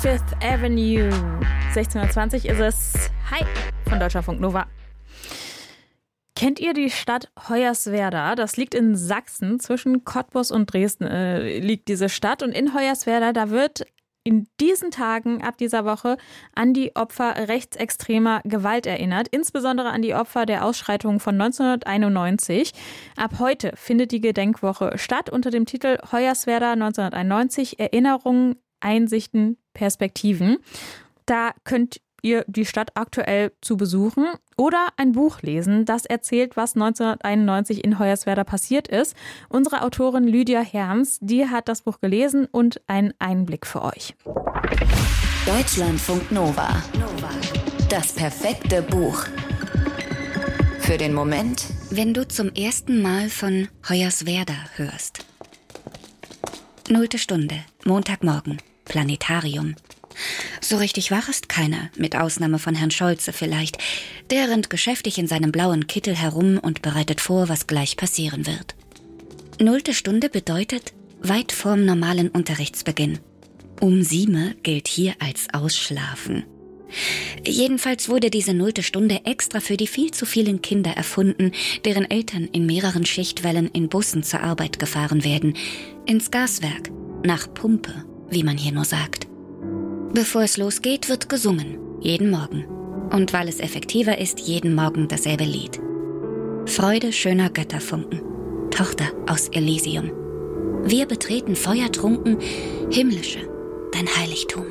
Fifth Avenue. 16:20 ist es. Hi von Deutschlandfunk Nova. Kennt ihr die Stadt Hoyerswerda? Das liegt in Sachsen, zwischen Cottbus und Dresden liegt diese Stadt. Und in Hoyerswerda, da wird in diesen Tagen ab dieser Woche an die Opfer rechtsextremer Gewalt erinnert, insbesondere an die Opfer der Ausschreitungen von 1991. Ab heute findet die Gedenkwoche statt unter dem Titel Hoyerswerda 1991 – Erinnerungen, Einsichten, Perspektiven. Da könnt ihr die Stadt aktuell zu besuchen oder ein Buch lesen, das erzählt, was 1991 in Hoyerswerda passiert ist. Unsere Autorin Lydia Herms, die hat das Buch gelesen und einen Einblick für euch. Deutschlandfunk Nova. Das perfekte Buch. Für den Moment, wenn du zum ersten Mal von Hoyerswerda hörst. 0. Stunde, Montagmorgen, Planetarium. So richtig wach ist keiner, mit Ausnahme von Herrn Scholze vielleicht. Der rennt geschäftig in seinem blauen Kittel herum und bereitet vor, was gleich passieren wird. 0. Stunde bedeutet weit vorm normalen Unterrichtsbeginn. 7 gilt hier als Ausschlafen. Jedenfalls wurde diese 0. Stunde extra für die viel zu vielen Kinder erfunden, deren Eltern in mehreren Schichtwellen in Bussen zur Arbeit gefahren werden. Ins Gaswerk, nach Pumpe, wie man hier nur sagt. Bevor es losgeht, wird gesungen. Jeden Morgen. Und weil es effektiver ist, jeden Morgen dasselbe Lied. Freude schöner Götterfunken. Tochter aus Elysium. Wir betreten feuertrunken, himmlische, dein Heiligtum.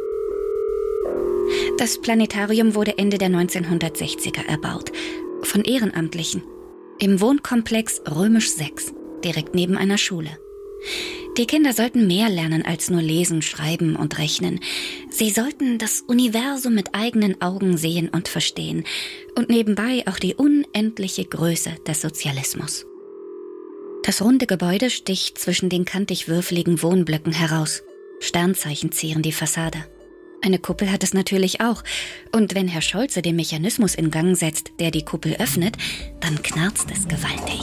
Das Planetarium wurde Ende der 1960er erbaut. Von Ehrenamtlichen. Im Wohnkomplex Römisch 6, direkt neben einer Schule. Die Kinder sollten mehr lernen als nur lesen, schreiben und rechnen. Sie sollten das Universum mit eigenen Augen sehen und verstehen und nebenbei auch die unendliche Größe des Sozialismus. Das runde Gebäude sticht zwischen den kantig-würfeligen Wohnblöcken heraus. Sternzeichen zieren die Fassade. Eine Kuppel hat es natürlich auch. Und wenn Herr Scholze den Mechanismus in Gang setzt, der die Kuppel öffnet, dann knarzt es gewaltig.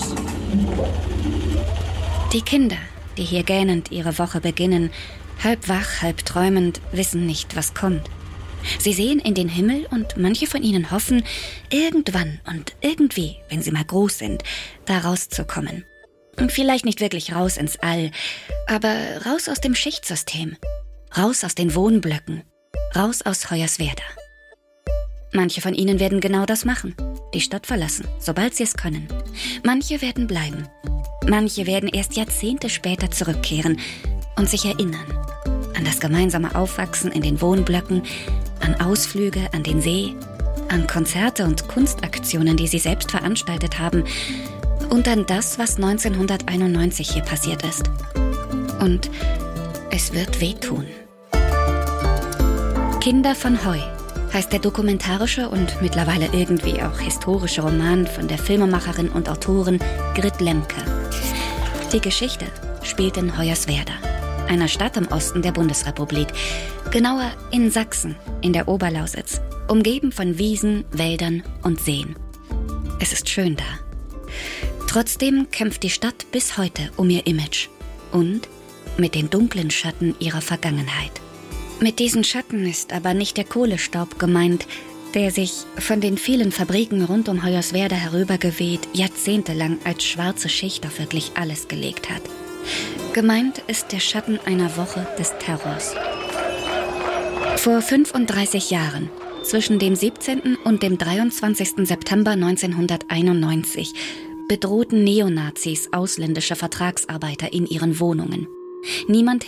Die Kinder, die hier gähnend ihre Woche beginnen, halb wach, halb träumend, wissen nicht, was kommt. Sie sehen in den Himmel und manche von ihnen hoffen, irgendwann und irgendwie, wenn sie mal groß sind, da rauszukommen. Und vielleicht nicht wirklich raus ins All, aber raus aus dem Schichtsystem, raus aus den Wohnblöcken, raus aus Hoyerswerda. Manche von ihnen werden genau das machen, die Stadt verlassen, sobald sie es können. Manche werden bleiben. Manche werden erst Jahrzehnte später zurückkehren und sich erinnern an das gemeinsame Aufwachsen in den Wohnblöcken, an Ausflüge an den See, an Konzerte und Kunstaktionen, die sie selbst veranstaltet haben und an das, was 1991 hier passiert ist. Und es wird wehtun. Kinder von Heu heißt der dokumentarische und mittlerweile irgendwie auch historische Roman von der Filmemacherin und Autorin Grit Lemke. Die Geschichte spielt in Hoyerswerda, einer Stadt im Osten der Bundesrepublik, genauer in Sachsen, in der Oberlausitz, umgeben von Wiesen, Wäldern und Seen. Es ist schön da. Trotzdem kämpft die Stadt bis heute um ihr Image und mit den dunklen Schatten ihrer Vergangenheit. Mit diesen Schatten ist aber nicht der Kohlestaub gemeint, der sich von den vielen Fabriken rund um Hoyerswerda herübergeweht, jahrzehntelang als schwarze Schicht auf wirklich alles gelegt hat. Gemeint ist der Schatten einer Woche des Terrors. Vor 35 Jahren, zwischen dem 17. und dem 23. September 1991, bedrohten Neonazis ausländische Vertragsarbeiter in ihren Wohnungen. Niemand